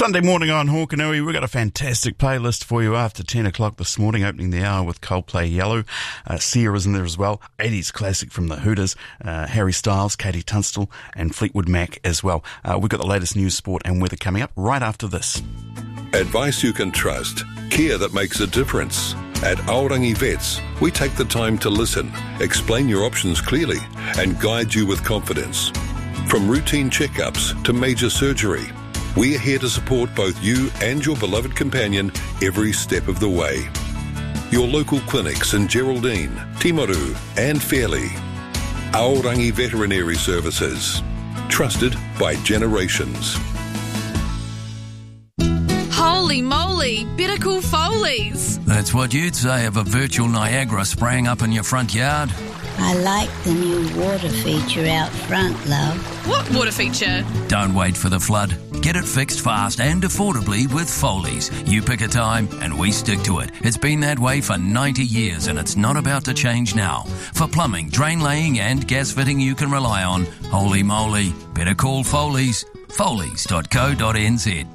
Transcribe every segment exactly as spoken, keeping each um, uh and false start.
Sunday morning on Hawkanui. We've got a fantastic playlist for you after ten o'clock this morning, opening the hour with Coldplay Yellow. Uh, Sia is in there as well. eighties classic from the Hooters. Uh, Harry Styles, Katie Tunstall, and Fleetwood Mac as well. Uh, we've got the latest news, sport and weather coming up right after this. Advice you can trust. Care that makes a difference. At Aorangi Vets, we take the time to listen, explain your options clearly, and guide you with confidence. From routine checkups to major surgery, we are here to support both you and your beloved companion every step of the way. Your local clinics in Geraldine, Timaru and Fairley. Aorangi Veterinary Services. Trusted by generations. Holy moly, better call Foley's. That's what you'd say of a virtual Niagara spraying up in your front yard. I like the new water feature out front, love. What water feature? Don't wait for the flood. Get it fixed fast and affordably with Foley's. You pick a time and we stick to it. It's been that way for ninety years and it's not about to change now. For plumbing, drain laying and gas fitting you can rely on, holy moly, better call Foley's. Foley's dot co dot n z.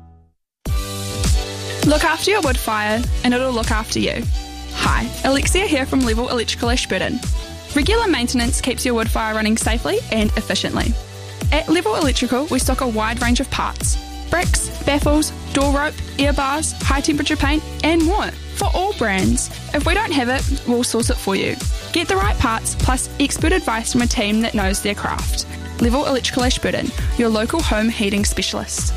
Look after your wood fire and it'll look after you. Hi, Alexia here from Level Electrical Ashburton. Regular maintenance keeps your wood fire running safely and efficiently. At Level Electrical, we stock a wide range of parts. Bricks, baffles, door rope, air bars, high temperature paint and more for all brands. If we don't have it, we'll source it for you. Get the right parts plus expert advice from a team that knows their craft. Level Electrical Ashburton, your local home heating specialist.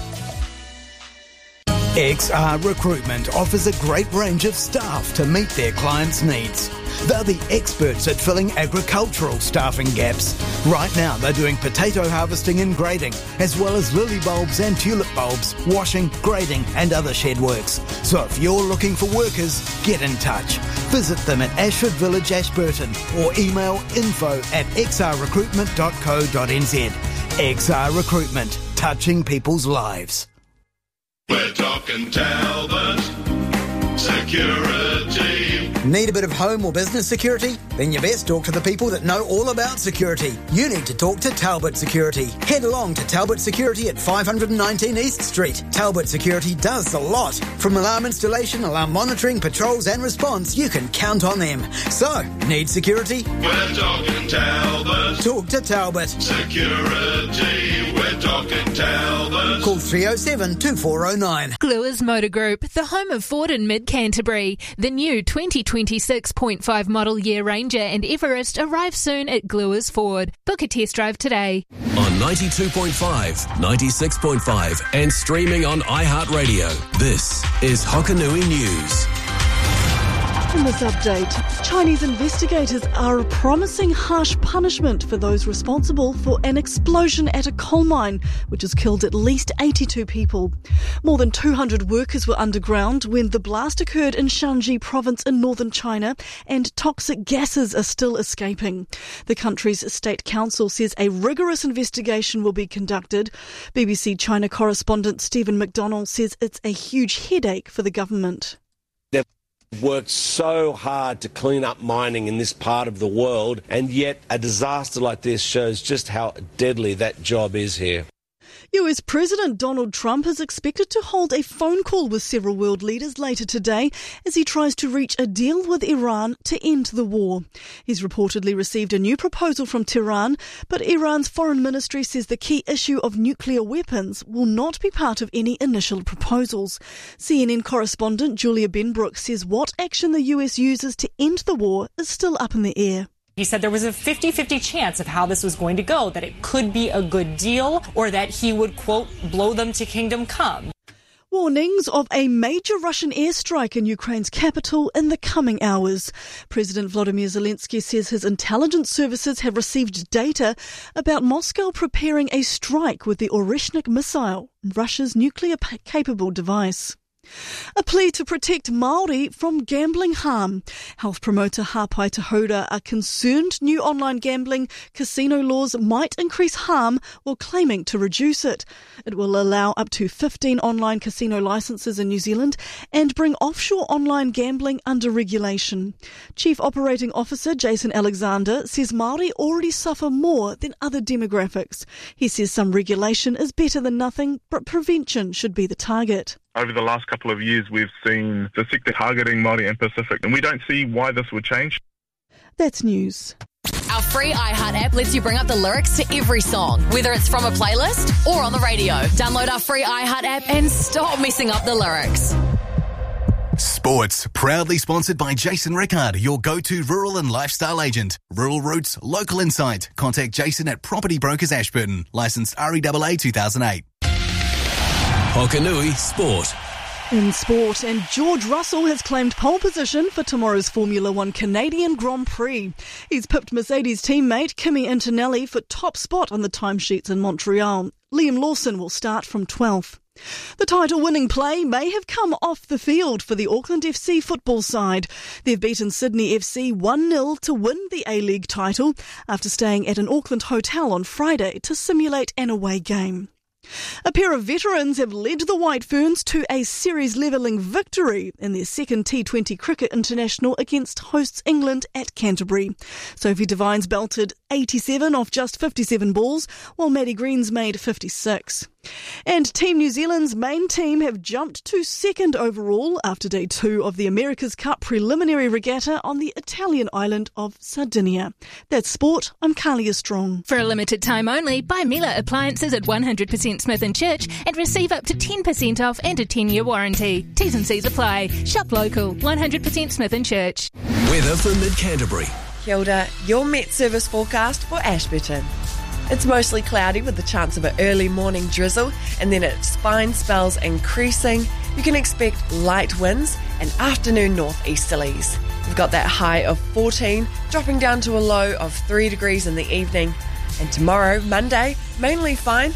X R Recruitment offers a great range of staff to meet their clients' needs. They're the experts at filling agricultural staffing gaps. Right now they're doing potato harvesting and grading, as well as lily bulbs and tulip bulbs, washing, grading and other shed works. So if you're looking for workers, get in touch. Visit them at Ashford Village, Ashburton, or email info at x r recruitment dot co dot n z. X R Recruitment, touching people's lives. We're talking Talbot Security. Need a bit of home or business security? Then you best talk to the people that know all about security. You need to talk to Talbot Security. Head along to Talbot Security at five nineteen East Street. Talbot Security does a lot. From alarm installation, alarm monitoring, patrols and response, you can count on them. So, need security? We're talking Talbot. Talk to Talbot. Security. We're talking Talbot. Call three oh seven, two four oh nine. Gluers Motor Group, the home of Ford in Mid-Canterbury. The new twenty twenty-six point five model year Ranger and Everest arrive soon at Gluers Ford. Book a test drive today. On ninety-two point five, ninety-six point five and streaming on iHeartRadio. This is Hokanui News. In this update, Chinese investigators are promising harsh punishment for those responsible for an explosion at a coal mine, which has killed at least eighty-two people. More than two hundred workers were underground when the blast occurred in Shanxi province in northern China, and toxic gases are still escaping. The country's state council says a rigorous investigation will be conducted. B B C China correspondent Stephen McDonnell says it's a huge headache for the government. Worked so hard to clean up mining in this part of the world, and yet a disaster like this shows just how deadly that job is here. U S President Donald Trump is expected to hold a phone call with several world leaders later today as he tries to reach a deal with Iran to end the war. He's reportedly received a new proposal from Tehran, but Iran's foreign ministry says the key issue of nuclear weapons will not be part of any initial proposals. C N N correspondent Julia Benbrook says what action the U S uses to end the war is still up in the air. He said there was a fifty-fifty chance of how this was going to go, that it could be a good deal or that he would, quote, blow them to kingdom come. Warnings of a major Russian airstrike in Ukraine's capital in the coming hours. President Volodymyr Zelensky says his intelligence services have received data about Moscow preparing a strike with the Oreshnik missile, Russia's nuclear-capable device. A plea to protect Māori from gambling harm. Health promoter Hapai Te Hura are concerned new online gambling casino laws might increase harm while claiming to reduce it. It will allow up to fifteen online casino licences in New Zealand and bring offshore online gambling under regulation. Chief Operating Officer Jason Alexander says Māori already suffer more than other demographics. He says some regulation is better than nothing, but prevention should be the target. Over the last couple of years, we've seen the sector targeting Māori and Pacific, and we don't see why this would change. That's news. Our free iHeart app lets you bring up the lyrics to every song, whether it's from a playlist or on the radio. Download our free iHeart app and stop messing up the lyrics. Sports, proudly sponsored by Jason Rickard, your go-to rural and lifestyle agent. Rural Roots, local insight. Contact Jason at Property Brokers Ashburton. Licensed R E A A two thousand eight. Hokanui Sport. In sport, and George Russell has claimed pole position for tomorrow's Formula One Canadian Grand Prix. He's pipped Mercedes teammate Kimi Antonelli for top spot on the timesheets in Montreal. Liam Lawson will start from twelfth. The title-winning play may have come off the field for the Auckland F C football side. They've beaten Sydney F C one nil to win the A-League title after staying at an Auckland hotel on Friday to simulate an away game. A pair of veterans have led the White Ferns to a series-levelling victory in their second T twenty Cricket International against hosts England at Canterbury. Sophie Devines belted eighty-seven off just fifty-seven balls, while Maddie Greens made fifty-six. And Team New Zealand's main team have jumped to second overall after day two of the America's Cup preliminary regatta on the Italian island of Sardinia. That's sport. I'm Kalia Strong. For a limited time only, buy Miele appliances at one hundred percent Smith and Church and receive up to ten percent off and a ten-year warranty. T's and C's apply. Shop local. one hundred percent Smith and Church. Weather for Mid-Canterbury. Kia ora, your Met Service forecast for Ashburton. It's mostly cloudy with the chance of an early morning drizzle, and then its fine spells increasing. You can expect light winds and afternoon northeasterlies. We've got that high of fourteen, dropping down to a low of three degrees in the evening. And tomorrow, Monday, mainly fine